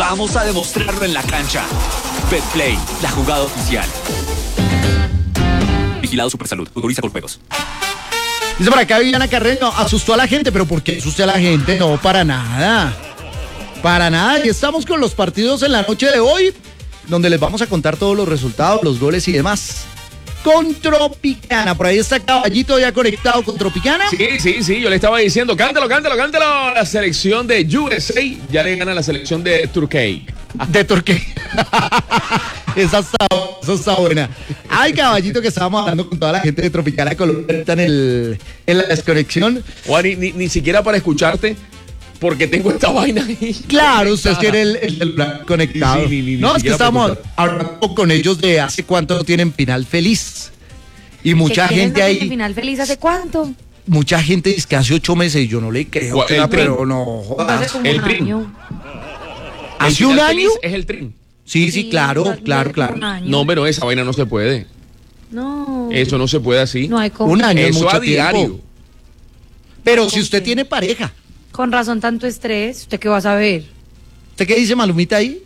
vamos a demostrarlo en la cancha. Betplay, la jugada oficial. Vigilado Supersalud, autoriza con juegos. Dice por acá Viviana Carreño, asustó a la gente, pero ¿por qué asusté a la gente? No, para nada. Para nada, y estamos con los partidos en la noche de hoy, donde les vamos a contar todos los resultados, los goles y demás. Con Tropicana, por ahí está Caballito ya conectado con Tropicana. Sí, yo le estaba diciendo, cántalo. La selección de USA ya le gana la selección de Turquía. De Turquía. Esa está buena. Ay, Caballito, que estábamos hablando con toda la gente de Tropicana Colombia, está en la desconexión. Juan, ni siquiera para escucharte, porque tengo esta vaina ahí. Claro, usted tiene el conectado. No, es que estamos hablando con ellos de hace cuánto no tienen final feliz. Y mucha gente ahí. ¿Final feliz hace cuánto? Mucha gente dice que hace 8 meses y yo no le creo. Pero no jodas. Hace como un año. ¿Hace un año? Es el trin. Sí, claro. No, pero esa vaina no se puede. No. Eso no se puede así. No hay como. Un año, eso mucho a diario. tiempo. Pero si usted tiene pareja. Con razón tanto estrés, ¿usted qué va a saber? ¿Usted qué dice, Malumita, ahí?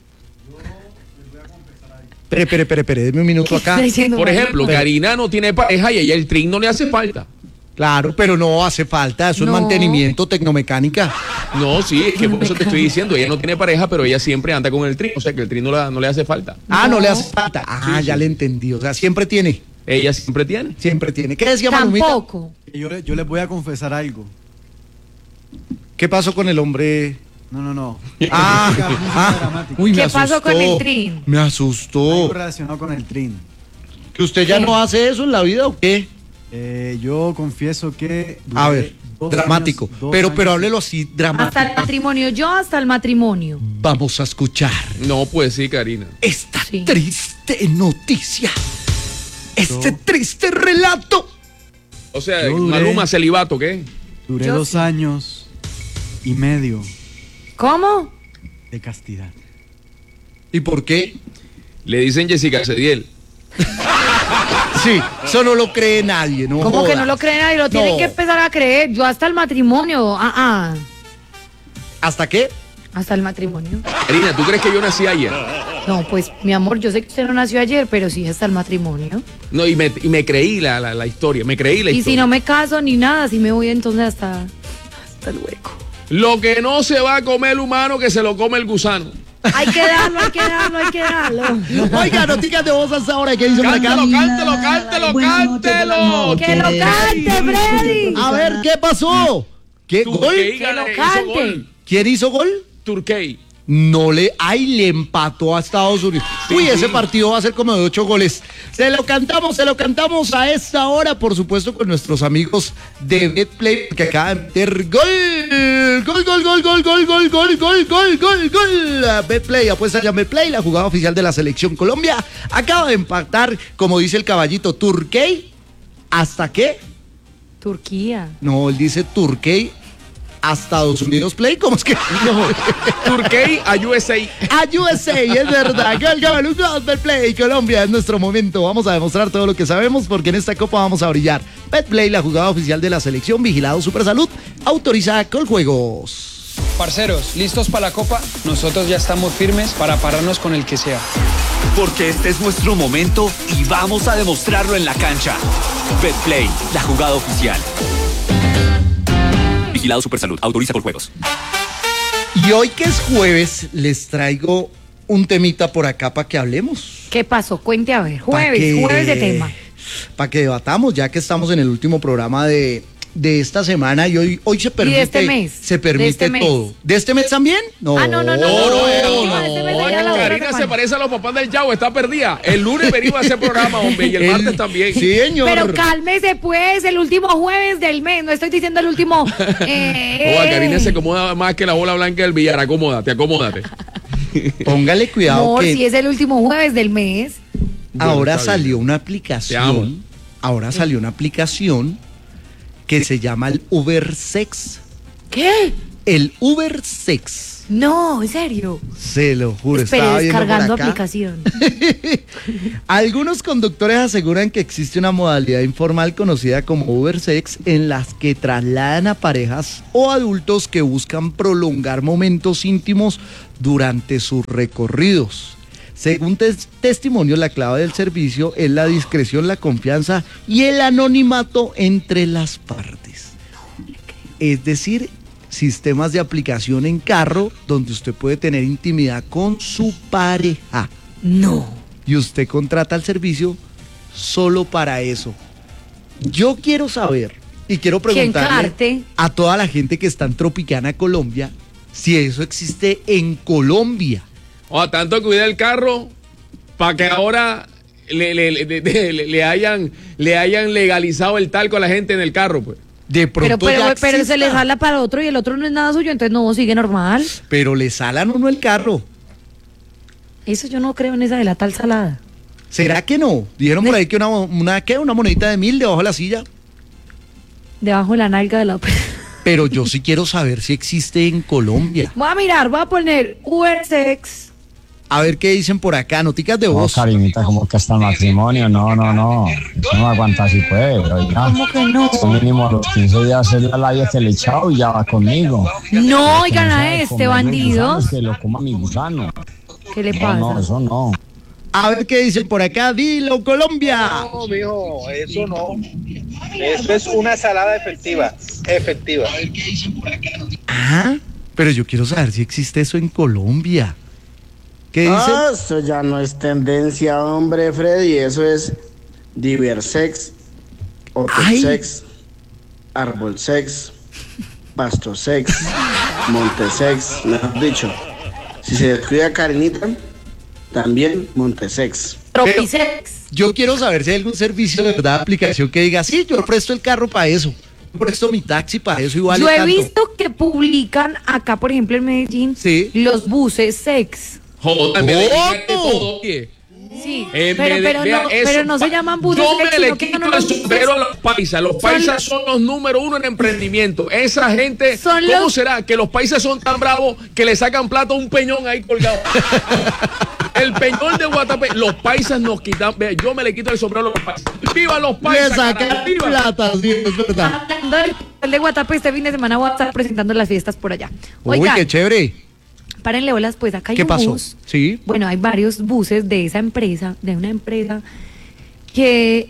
Espere, déme un minuto acá. Por ejemplo, Karina no tiene pareja y a ella el trin no le hace falta. Claro, pero no hace falta, eso es mantenimiento, tecnomecánica. No, sí, es que por eso te estoy diciendo, ella no tiene pareja, pero ella siempre anda con el trin, o sea que el trin no le hace falta. No le hace falta. Ya le entendí, o sea, siempre tiene. Ella siempre tiene. Siempre tiene. ¿Qué decía Malumita? Tampoco. Yo les voy a confesar algo. ¿Qué pasó con el hombre? No. Uy, ¿Qué pasó con el trin? Me asustó. Algo relacionado con el trin. ¿Que usted ya no hace eso en la vida o qué? Yo confieso que... A ver, dramático. Pero háblelo así, dramático. Hasta el matrimonio, hasta el matrimonio. Vamos a escuchar No, pues sí, Karina. esta triste noticia. Este triste relato. O sea, Yo duré- Maluma, celibato, ¿qué? Duré Yo 2 sí. años y medio ¿Cómo? de castidad. ¿Y por qué? Le dicen Jessica Cediel. Sí, eso no lo cree nadie, ¿no? ¿Cómo que joda. no lo creen nadie? Lo tienen No. que empezar a creer. Yo hasta el matrimonio. ¿Hasta qué? Hasta el matrimonio. Karina, ¿tú crees que yo nací ayer? No, pues, mi amor, yo sé que usted no nació ayer, pero sí hasta el matrimonio. No, y me creí la historia, me creí la Y historia. si no me caso ni nada, si me voy entonces hasta luego. Lo que no se va a comer el humano, que se lo come el gusano. Hay que darlo. Oiga, noticias de voz hasta ahora. ¿Qué dice por acá? Cántelo. ¡Que lo cante, Freddy! A ver, ¿qué pasó? ¿Qué gol? Turquía Que lo hizo cante. gol. ¿Quién hizo gol? Turquía. Le empató a Estados Unidos. Uy, ese partido va a ser como de 8 goles. Se lo cantamos a esta hora, por supuesto, con nuestros amigos de Betplay, que acaban de meter gol. Betplay, apuesta ya Betplay, la jugada oficial de la Selección Colombia. Acaba de empatar, como dice el caballito, Turquía. ¿Hasta qué? Turquía. No, él dice Turquía. ¿A Estados Unidos Play? ¿Cómo es que? No, Turquía a USA. A USA, es verdad. Gol, Betplay, Colombia, es nuestro momento. Vamos a demostrar todo lo que sabemos porque en esta copa vamos a brillar. Betplay, la jugada oficial de la selección, vigilado Supersalud, autorizada con juegos. Parceros, ¿listos para la copa? Nosotros ya estamos firmes para pararnos con el que sea. Porque este es nuestro momento y vamos a demostrarlo en la cancha. Betplay, la jugada oficial. Vigilado Supersalud, autoriza con juegos. Y hoy que es jueves, les traigo un temita por acá para que hablemos. ¿Qué pasó? Cuente a ver. Jueves Jueves de tema. Para que debatamos, ya que estamos en el último programa de esta semana y hoy se permite. ¿Y de este mes? Se permite ¿De este mes? todo. ¿De este mes también? No. No. Karina se parece a los papás del Yao, está perdida. El lunes venimos a hacer programa, hombre, y el martes también. Sí, señor. Pero cálmese, pues, el último jueves del mes. No estoy diciendo el último. Karina se acomoda más que la bola blanca del billar. Acomódate. Póngale cuidado Amor, que si es el último jueves del mes. ahora está bien. salió una Te amo. aplicación. Ahora salió una aplicación que se llama el Uber Sex. ¿Qué? El Uber Sex. No, en serio. Se lo juro, Espere, estaba viendo por descargando acá. aplicación. Algunos conductores aseguran que existe una modalidad informal conocida como Ubersex en las que trasladan a parejas o adultos que buscan prolongar momentos íntimos durante sus recorridos. Según testimonios, la clave del servicio es la discreción, la confianza y el anonimato entre las partes. Es decir, sistemas de aplicación en carro donde usted puede tener intimidad con su pareja. No. Y usted contrata el servicio solo para eso. Yo quiero saber y quiero preguntarle encarte. a toda la gente que está en Tropicana, Colombia, si eso existe en Colombia. O tanto cuida el carro para que ahora le hayan legalizado el talco a la gente en el carro, pues. De pronto Pero ya se exista, le jala para otro y el otro no es nada suyo, entonces no, sigue normal. pero le salan uno el carro. Eso yo no creo en esa de la tal salada. ¿Será que no? Dijeron por ahí que una monedita de 1.000 debajo de la silla. Debajo de la nalga de la... Pero yo sí quiero saber si existe en Colombia. Voy a mirar, voy a poner Ubersex. A ver qué dicen por acá, noticas de No, voz. Karinita, como que hasta el matrimonio, no me aguanta así pues, pero ya. ¿Cómo que no? Mínimo a los 15 días hacer la labia que le echado y ya va conmigo. No, oigan Que a sabe este comer bandido. gusanos, que lo coma mi gusano. ¿Qué le pasa? No, eso no. A ver qué dicen por acá, dilo Colombia. No, mijo, eso no. Eso es una salada efectiva. Ah, pero yo quiero saber si existe eso en Colombia. ¿Qué dicen? Eso ya no es tendencia, hombre, Freddy. Eso es Diversex, Hotelsex, Arbolsex, Pastosex, Montesex. Mejor dicho, si se descuida Karinita, también Montesex. Tropisex. Yo quiero saber si hay algún servicio de verdad, aplicación que diga, sí, yo presto el carro para eso. Yo presto mi taxi para eso y vale Yo he tanto. visto que publican acá, por ejemplo, en Medellín, Sí. los buses sex. Joder, ¿Cómo? todo, oye. Sí, En pero vea, no, eso, pero no se llaman buses Yo sex, me le sino que quito son el unos sombrero a buses. los paisas. Los paisas son los número uno en emprendimiento. Esa gente, Son ¿cómo los- será que los paisas son tan bravos que le sacan plata a un peñón ahí colgado? El peñón de Guatapé. Los paisas nos quitan. Vea, yo me le quito el sombrero a los paisas. ¡Viva los Le paisas! sacan carajo! ¡Viva! plata, sí, es verdad. Hablando del de Guatapé, este fin de semana voy a estar presentando las fiestas por allá. Uy, Oigan, qué chévere. párenle bolas, pues acá hay ¿Qué un pasó? bus. Sí. Bueno, hay varios buses de esa empresa, de una empresa que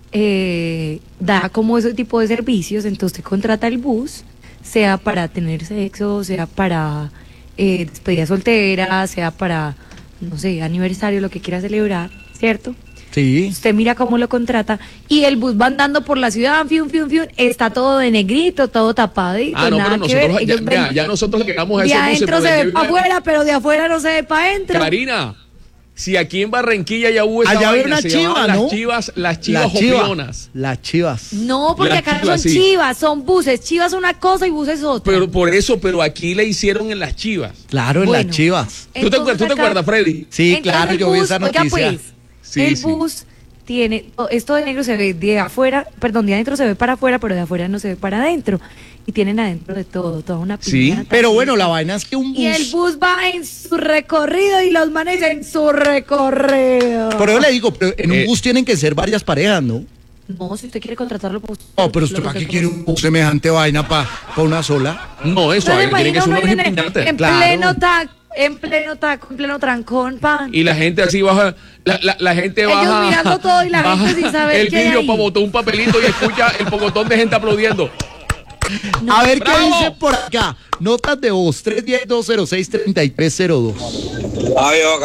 da como ese tipo de servicios. Entonces usted contrata el bus, sea para tener sexo, sea para despedida soltera, sea para, no sé, aniversario, lo que quiera celebrar, ¿cierto? Sí. Usted mira cómo lo contrata y el bus va andando por la ciudad, fiun, está todo de negrito, todo tapadito, Ah, no, nada pero que ver. nosotros, Ellos ven- ya nosotros le quedamos a de esos buses. adentro se porque ve para afuera, pero de afuera no se ve para adentro. Karina, si aquí en Barranquilla ya hubo esa Allá había vaina, una se chiva, llamaban ¿no? las chivas opionas. Las chivas. No, porque Las acá no chivas, son sí. chivas, son buses. Chivas una cosa y buses otra. Pero por eso, pero aquí le hicieron en las chivas. Claro, en Bueno. las chivas. Entonces ¿Tú te acá- acuerdas, Freddy? Sí, Entonces claro, el yo vi bus, esa oiga, noticia. pues, Sí, el sí. bus tiene, esto de negro se ve de afuera, perdón, de adentro se ve para afuera, pero de afuera no se ve para adentro. Y tienen adentro de todo, toda una Sí, piñata. Pero bueno, la vaina es que un Y el bus... bus va en su recorrido y los manes en su recorrido. Pero yo le digo, pero en un Eh. bus tienen que ser varias parejas, ¿no? No, si usted quiere contratarlo, pues. No, pero usted, ¿para qué quiere un bus semejante vaina para una sola? No, eso, ¿No se ahí tiene que imagina ser uno unos en, impiñantes. en Claro. pleno taco, en pleno taco, en pleno trancón, pan? Y la gente así baja, la gente Ellos baja. mirando todo y la baja gente sin saber el qué hay vidrio ahí. para botar un papelito y escucha el pocotón de gente aplaudiendo. A ver qué ¡Bravo! dice por acá. Notas de voz, 310-206-3302. Ay, yo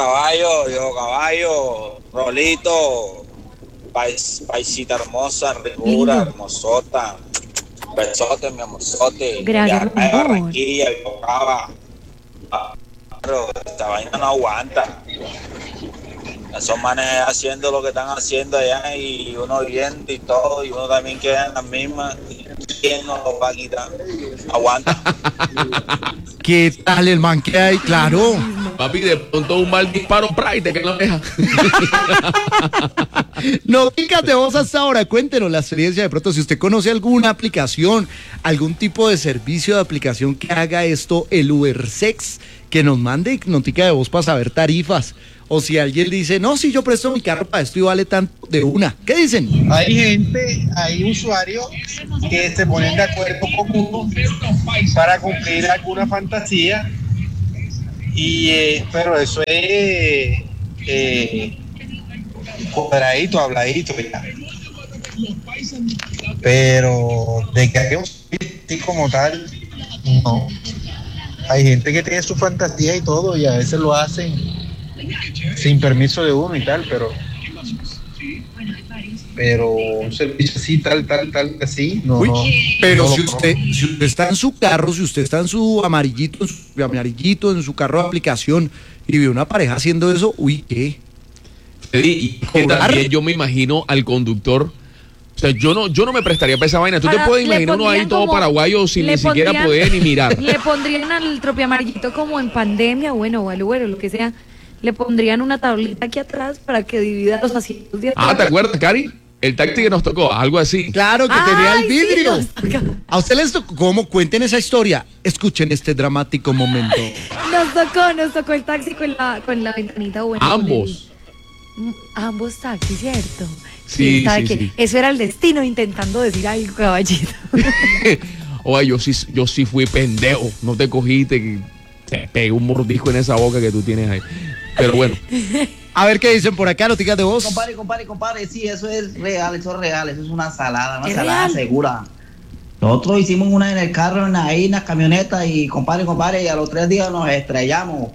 caballo, Rolito, paisita hermosa, rigura, Lindo. hermosota. Besote, mi amorzote. Gracias, De acá mi de amor. Barranquilla, Bocaba. Pero esta vaina no aguanta. Esos manes haciendo lo que están haciendo allá y uno viendo y todo, y uno también queda en las mismas. ¿Quién nos lo va a quitar? Aguanta. ¿Qué tal el man que hay? Claro. Papi, de pronto un mal disparo, Pride, que no deja. Noticas de voz hasta ahora. Cuéntenos la experiencia de pronto. Si usted conoce alguna aplicación, algún tipo de servicio de aplicación que haga esto, el Ubersex, que nos mande notica de voz para saber tarifas. O si alguien dice, no, si yo presto mi carro para esto y vale tanto de una. ¿Qué dicen? Hay usuarios que se ponen de acuerdo con uno para cumplir alguna fantasía, pero eso es cuadradito, habladito, ya. Pero de que haya un sitio como tal, no. Hay gente que tiene su fantasía y todo, y a veces lo hacen sin permiso de uno y tal, pero un servicio así, tal, así, no. Uy, pero no si lo usted está en su carro, si usted está en su amarillito, en su carro de aplicación y ve una pareja haciendo eso, uy, ¿qué? Y que también yo me imagino al conductor. O sea, yo no me prestaría para esa vaina. Tú te puedes imaginar uno ahí todo paraguayo sin ni siquiera poder ni mirar. Le pondrían al tropiamarillito como en pandemia, bueno, o al Uber o lo que sea. Le pondrían una tablita aquí atrás para que divida los asientos de atrás. ¿te acuerdas, Cari? El taxi que nos tocó, algo así. Claro, que tenía el Ay, vidrio. sí, ¿A usted les tocó? ¿Cómo? Cuenten esa historia. Escuchen este dramático momento. Nos tocó el taxi con la ventanita buena. Ambos. Ambos taxis, ¿cierto? Sí, ¿sabe sí, qué? sí. Eso era el destino intentando decir algo, caballito. Oye, yo sí fui pendejo. No te cogí, te pegué un mordisco en esa boca que tú tienes ahí. Pero bueno. A ver qué dicen por acá, noticas de voz. Compadre, sí, eso es real, eso es una salada, ¿Es salada real? segura. Nosotros hicimos una en el carro, en la camioneta, y compadre, y a los 3 días nos estrellamos.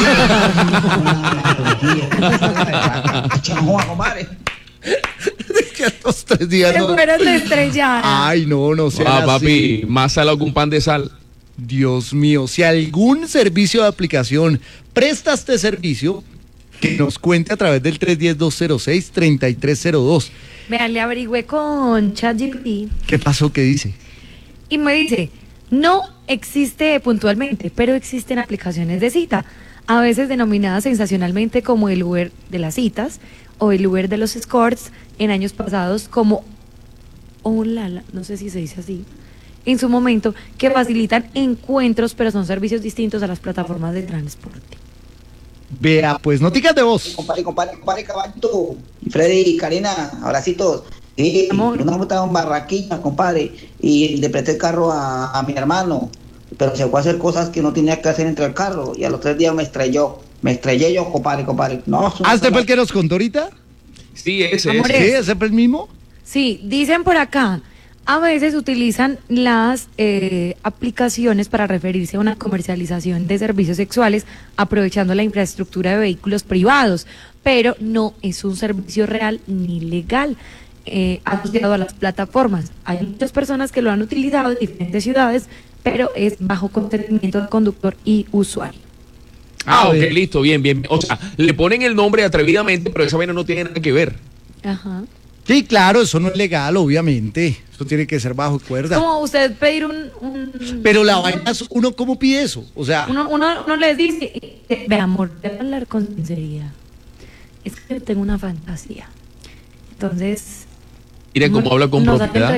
Compadre. Que a los 3 días Se no. fueron de estrellar. Ay, no sea Papi, más salado que un pan de sal. Dios mío, si algún servicio de aplicación presta este servicio, que nos cuente a través del 310-206-3302. Vean, le averigüé con ChatGPT ¿Qué pasó? ¿Qué dice? y me dice, no existe puntualmente, pero existen aplicaciones de cita, a veces denominadas sensacionalmente como el Uber de las citas o el Uber de los escorts, en años pasados como Olala, no sé si se dice así, en su momento, que facilitan encuentros, pero son servicios distintos a las plataformas de transporte. Vea, pues, noticas de voz. Compadre, caballito. Freddy, Karina, abracitos. Sí, Amor. nos estaba en Barranquilla, compadre, y le presté el carro a mi hermano, pero se fue a hacer cosas que no tenía que hacer entre el carro, y a los 3 días me estrellé yo, compadre. No, ¿Este fue el que nos contó ahorita? Sí, ese. Amores. Sí, ese fue el mismo. Sí, dicen por acá, a veces utilizan las aplicaciones para referirse a una comercialización de servicios sexuales aprovechando la infraestructura de vehículos privados, pero no es un servicio real ni legal asociado a las plataformas. Hay muchas personas que lo han utilizado en diferentes ciudades, pero es bajo consentimiento del conductor y usuario. Ok, listo, bien. O sea, le ponen el nombre atrevidamente, pero esa vaina no tiene nada que ver. Ajá. Sí, claro, eso no es legal, obviamente. Eso tiene que ser bajo cuerda. Como usted pedir Pero la vaina es, ¿uno cómo pide eso? O sea, uno les dice, ve amor, debe hablar con sinceridad. Es que yo tengo una fantasía. Entonces, Mire cómo habla con nos dan propiedad.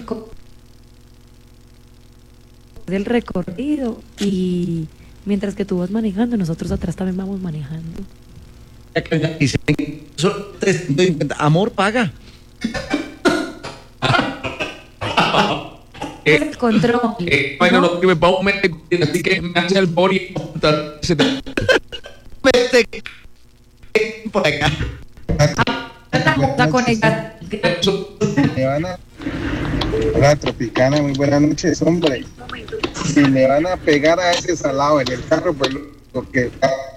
del recorrido y mientras que tú vas manejando, nosotros atrás también vamos manejando. dicen, amor, paga. El control. Bueno, no sirve para un mes, así que me hace el body. Por acá. Con ella. Le van a la Tropicana, muy buenas noches, hombre. Si le van a pegar a ese salado en el carro, pues lo que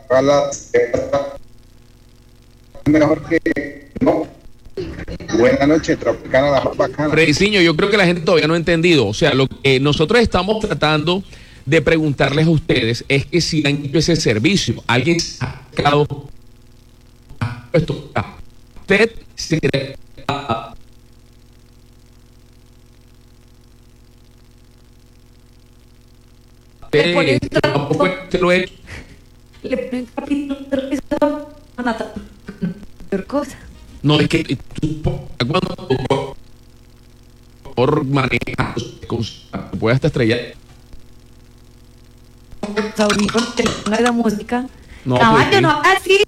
mejor que no. Buenas noches, Tropicana, la más bacana. Frediciño, yo creo que la gente todavía no ha entendido. O sea, lo que nosotros estamos tratando de preguntarles a ustedes es que si han hecho ese servicio, alguien se ha sacado esto. Usted se Le ponen lo he hecho. le ponen capítulo de cosa. No, es que tú, cuando por manejar, puede hasta estrellar. audífonos, te ponga esa música. No, Caballo, pues, no hagas así.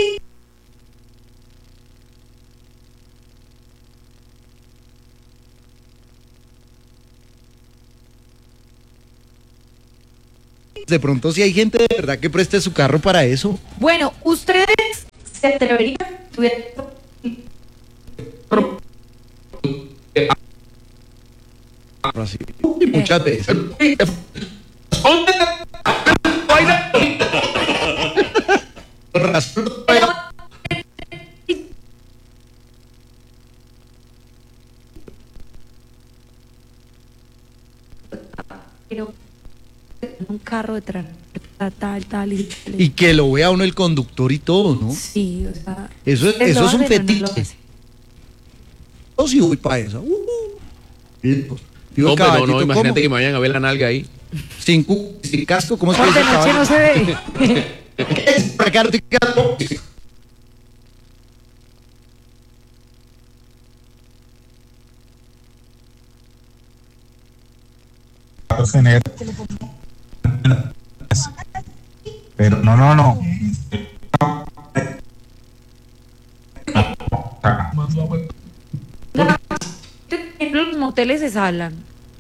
De pronto si hay gente de verdad que preste su carro para eso. Bueno, ustedes se atreverían Así. Y muchas veces. pero un carro de tal Y que lo vea uno el conductor y todo, ¿no? sí, o sea, Eso ¿ustedes es lo un hacen o no lo fetiche. hacen? Yo sí voy para esa. Digo, No, pero caballito, no, imagínate ¿cómo? que me vayan a ver la nalga ahí. Sin casco, ¿cómo es que Por dice de noche no se ve. ¿Qué es? Por acá no te quedas- tener. Pero no. Los moteles se salan.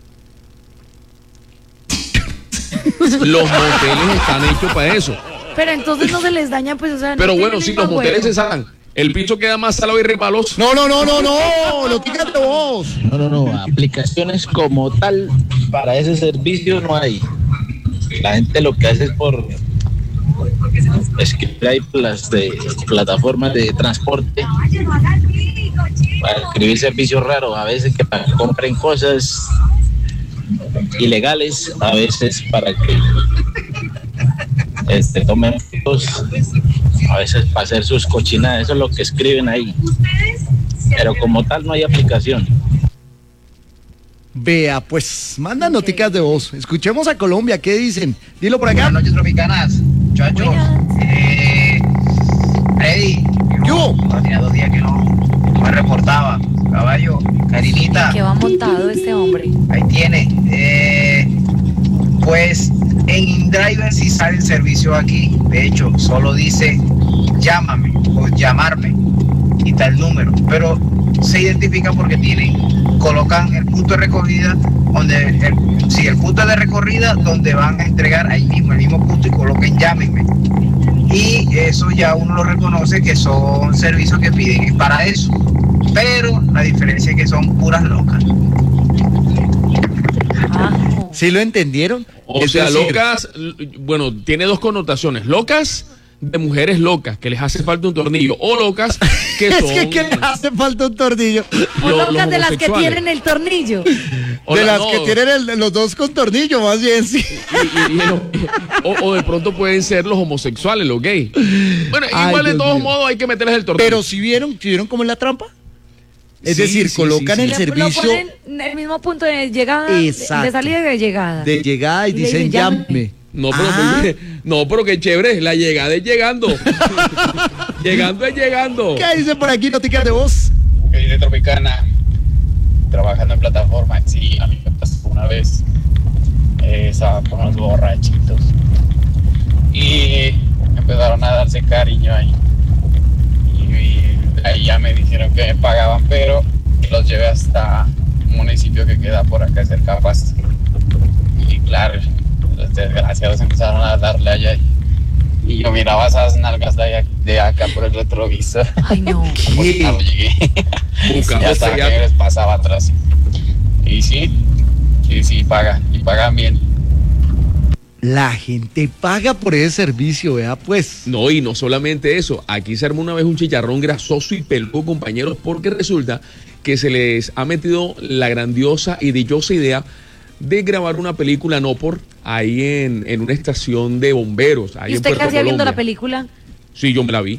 Los moteles están hechos para eso. Pero entonces no se les daña, pues, o sea, Pero no bueno, tienen sí, el los mismo moteles juego. se salan. El piso queda más salado y resbaloso. No, lo fíjate vos. No, aplicaciones como tal para ese servicio no hay. La gente lo que hace es por escribir ahí plataformas de transporte para escribir servicios raros, a veces que para que compren cosas ilegales, a veces para que tomen fotos, a veces para hacer sus cochinadas, eso es lo que escriben ahí. Pero como tal no hay aplicación. Vea, pues, manda noticas de voz. Escuchemos a Colombia, ¿qué dicen? Dilo por acá. Buenas noches, tropicanas. Muchachos, Freddy, yo tenía 2 días que no me reportaba. Caballo, Karinita. Que va montado este hombre. Ahí tiene. Pues en InDriver sí sale el servicio aquí. De hecho, solo dice llámame o llamarme y tal número. Pero se identifica porque colocan el punto de recogida el punto de recorrida donde van a entregar ahí mismo, el mismo punto, y coloquen llámenme. Y eso ya uno lo reconoce que son servicios que piden para eso. Pero la diferencia es que son puras locas. ¿Sí lo entendieron? O sea, locas, bueno, tiene dos connotaciones. Locas de mujeres locas, que les hace falta un tornillo. O locas que son... Es que les hace falta un tornillo. O Los locas de las que homosexuales. tienen el tornillo. De las que tienen los dos con tornillo, más bien, sí. O de pronto pueden ser los homosexuales, los gays. Bueno, Ay, igual de Dios todos mío. modos hay que meterles el tornillo. Pero si vieron cómo es la trampa. Es Sí, decir, sí, colocan sí, el sí. servicio Lo ponen en el mismo punto de llegada, Exacto. de salida y de llegada. de llegada y Y le dicen dicen, llámame. No, pero qué chévere, la llegada es llegando. Llegando es llegando. ¿Qué dicen por aquí, noticas de voz? Que dice Tropicana, trabajando en plataforma. Sí, a mí me pasó una vez. Estaba con unos borrachitos y empezaron a darse cariño ahí. Y ahí ya me dijeron que me pagaban, pero los llevé hasta un municipio que queda por acá cerca de Pasto. Y claro, los desgraciados empezaron a darle allá. Y yo miraba esas nalgas de acá por el retrovisor. Ay, no. Pues claro, llegué. Y hasta que les pasaba atrás. Y sí, pagan. Y pagan bien. La gente paga por ese servicio, vea pues. No, y no solamente eso. Aquí se armó una vez un chicharrón grasoso y peludo, compañeros, porque resulta que se les ha metido la grandiosa y dichosa idea de grabar una película ahí en una estación de bomberos. Ahí ¿Y en usted qué Puerto hacía viendo Colombia. la película? Sí, yo me la vi.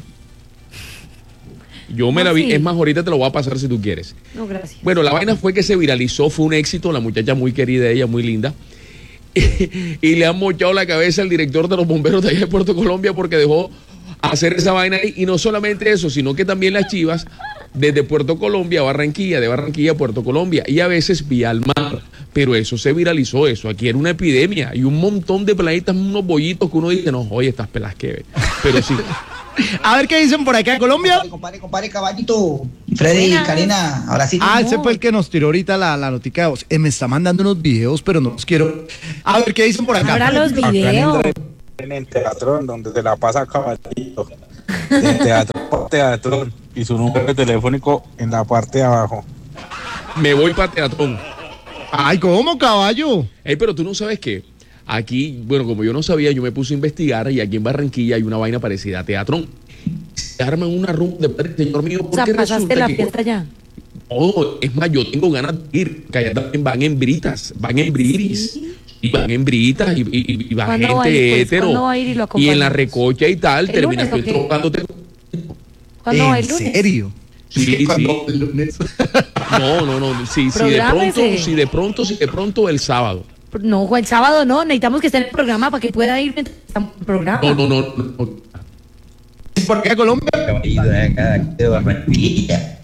Sí. Es más, ahorita te lo voy a pasar si tú quieres. No, gracias. Bueno, la vaina fue que se viralizó, fue un éxito, la muchacha muy querida, ella muy linda. Y le han mochado la cabeza al director de los bomberos de allá de Puerto Colombia porque dejó hacer esa vaina ahí. Y no solamente eso, sino que también las chivas desde Puerto Colombia a Barranquilla, de Barranquilla a Puerto Colombia, y a veces vía al mar. Pero eso se viralizó, eso aquí era una epidemia, y un montón de planitas, unos bollitos que uno dice, no, oye, estas pelas que ve. Pero sí. A ver qué dicen por acá, Colombia. Compadre, caballito. Freddy, Karina, ahora sí. Ese fue el que nos tiró ahorita la notica de voz. Me está mandando unos videos, pero no los quiero. A ver qué dicen por acá. Ahora los videos. En el teatrón, donde se la pasa caballito. De teatrón. Y su número telefónico en la parte de abajo. Me voy para teatrón. Ay, ¿cómo, caballo? Pero tú no sabes qué. Aquí, bueno, como yo no sabía, yo me puse a investigar y aquí en Barranquilla hay una vaina parecida a teatrón. Se arman una rumba de señor mío. O sea, pasaste la fiesta ya. Oh, es más, yo tengo ganas de ir. Que allá también van en britas, van en briris. ¿Sí? Y van en britas y va gente hetero. Y en la recocha y tal, terminas tú trocándote. ¿Cuándo va el lunes? ¿En serio? Sí. El lunes. No. Sí, si de pronto el sábado. No, el sábado no, necesitamos que esté en el programa para que pueda ir mientras estamos en el programa. No. ¿Por qué Colombia? De Barranquilla.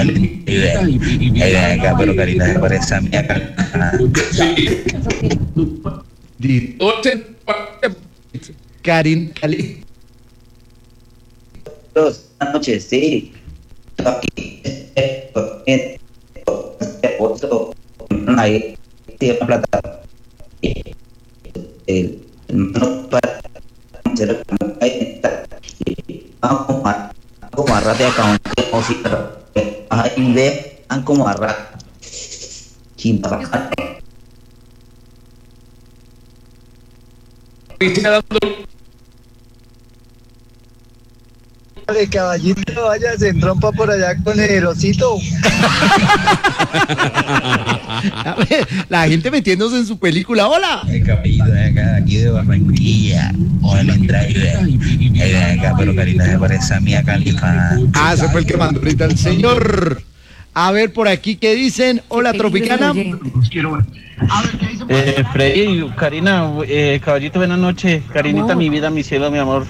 Acá, pero Karina se parece a mí acá. Sí. Karin. Buenas noches, sí. Aquí. Ahí. Tiene plata. El como a rate acá ahí ve como a rate El caballito vaya, se entrompa por allá con el osito. La gente metiéndose en su película. ¡Hola! El caballito de acá, aquí de Barranquilla. O el driver. De acá, pero Karina se parece a mí a Califa. Ese fue el que mandó ahorita el señor. A ver por aquí, ¿qué dicen? Hola, Tropicana. Freddy, Karina, caballito, buenas noches. Karinita, mi vida, mi cielo, mi amor.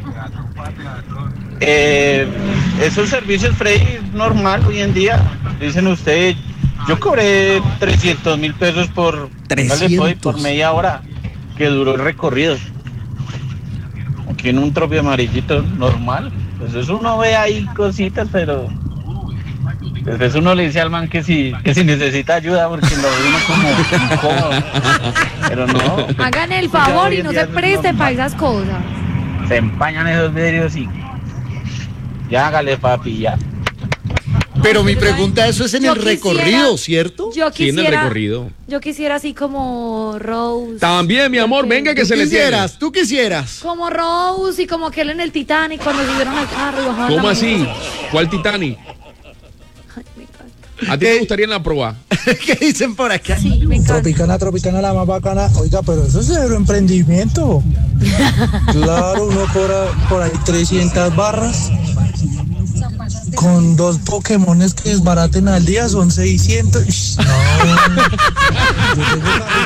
Esos servicios, Freddy, normal hoy en día. Dicen ustedes, yo cobré 300,000 pesos por media hora que duró el recorrido. Aquí en un tropio amarillito normal. Pues eso uno ve ahí cositas, pero después uno le dice al man que si necesita ayuda porque lo ve uno como incómodo. Pero no. Hagan el favor y no se presten para esas cosas. Se empañan esos vidrios y ya hágale, papi, ya. Pero mi pregunta, eso es en el recorrido, ¿cierto? Yo quisiera, sí, en el recorrido. Yo quisiera así como Rose. También, mi amor, venga que se le tiene. ¿Tú quisieras? Como Rose y como aquel en el Titanic cuando subieron al carro y bajaron. ¿Cómo así? ¿Cuál Titanic? Ay, me encanta. ¿A ti te gustaría en la prueba? ¿Qué dicen por acá? Sí, me encanta. Tropicana la más bacana. Oiga, pero eso es cero emprendimiento. Claro, uno cobra por ahí 300 barras. Con 2 Pokémones que desbaraten al día son 600. No. Yo tengo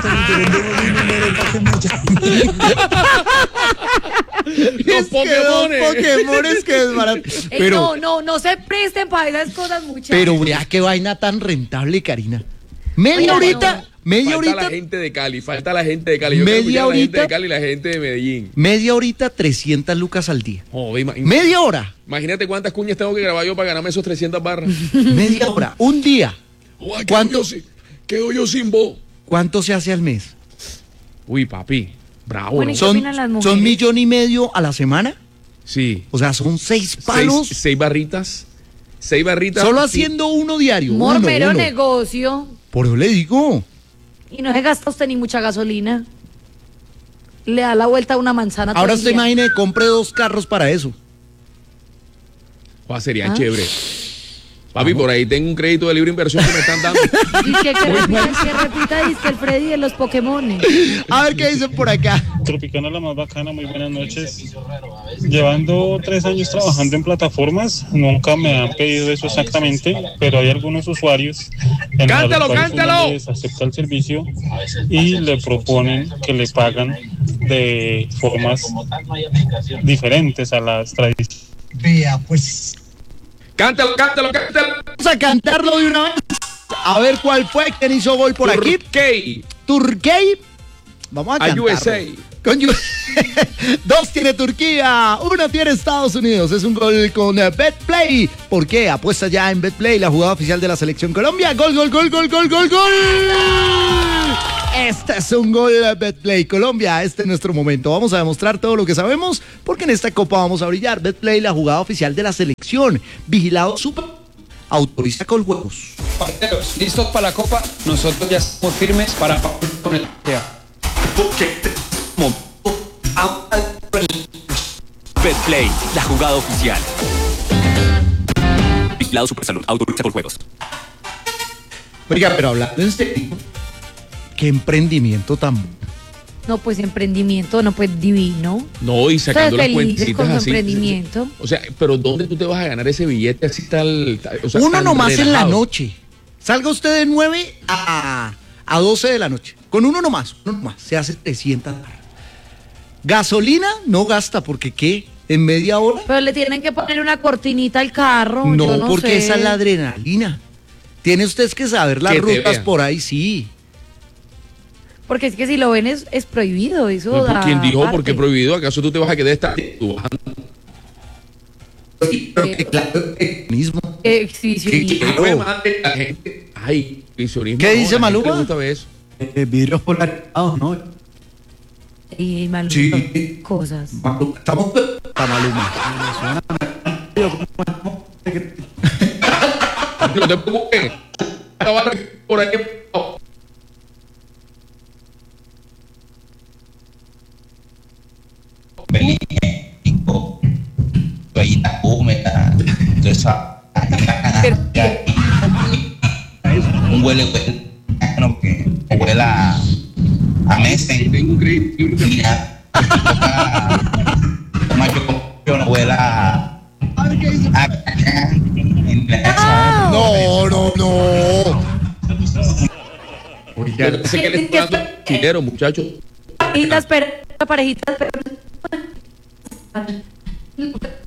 Los Pokémones que desbaraten. Pero No se presten para esas cosas, muchachos. Pero vea qué vaina tan rentable, Karina. Media horita. Falta la gente de Cali. Yo quiero media escuchar a la gente horita. de Cali y la gente de Medellín. Media horita, 300 lucas al día. Media hora. Imagínate cuántas cuñas tengo que grabar yo para ganarme esos 300 barras. Media hora, un día. ¿Cuánto? Quedo yo sin voz. ¿Cuánto se hace al mes? Uy, papi, bravo. Bueno, ¿no? ¿qué opinan las mujeres? ¿Son 1,5 millones a la semana? Sí. O sea, son 6 palos. 6 barritas. 6 barritas. Solo haciendo uno diario. Mormero uno. negocio. Por eso le digo. Y no se gasta usted ni mucha gasolina. Le da la vuelta a una manzana. Ahora usted imagine, compre 2 carros para eso. Sería chévere. Papi, por ahí tengo un crédito de libre inversión que me están dando. Y que repita, dice el Freddy de los Pokémon. A ver qué dicen por acá. Tropicana la más bacana, muy buenas noches. Llevando 3 años trabajando en plataformas, nunca me han pedido eso exactamente, pero hay algunos usuarios en ¡Cántalo, los cuales cántalo! uno les acepta el servicio y le proponen que le pagan de formas diferentes a las tradicionales. Vea, pues. Cántalo. Vamos a cantarlo de una vez. A ver cuál fue, quién hizo gol por aquí. Turquía. Vamos a cantarlo. USA. Dos tiene Turquía, uno tiene Estados Unidos. Es un gol con BetPlay. ¿Por qué? Apuesta ya en BetPlay, la jugada oficial de la Selección Colombia. Gol. Este es un gol BetPlay Colombia. Este es nuestro momento. Vamos a demostrar todo lo que sabemos porque en esta copa vamos a brillar. BetPlay, la jugada oficial de la selección. Vigilado super. Autoriza con juegos. Parceros, ¿listos para la copa? Nosotros ya estamos firmes para con el BetPlay, la jugada oficial. Vigilado Supersalud, autoriza con juegos. Oiga, pero hablando en serio, qué emprendimiento tan... No, pues emprendimiento, no, pues divino. No, y sacando las felices con cuentitas su así. emprendimiento. O sea, pero ¿dónde tú te vas a ganar ese billete así tal? O sea, uno tan nomás relajado? en la noche. Salga usted de 9 a 12 de la noche. Con uno nomás, se hace 300 barras. Gasolina no gasta, porque ¿qué? ¿En media hora? Pero le tienen que poner una cortinita al carro. No, yo no porque sé. esa es la adrenalina. Tiene usted que saber las Que te rutas vean. por ahí, sí. Porque es que si lo ven es prohibido. Eso No, da ¿quién dijo? parte. ¿Por qué prohibido? ¿Acaso tú te vas a quedar tú bajando? Mismo. Exhibicionismo. Ay, exhibicionismo. ¿Qué dice Maluma? ¿Le gusta ver eso? Vidrios polarizados, ¿no? Y Maluma, Sí. cosas. Estamos para Maluma. No te preocupes. Por ahí. Toallita húmeda, toda esa un huele bueno que huele a mesa yo no huele a No. Oiga, sé que le está dando dinero, muchachos. Parejitas, parejitas.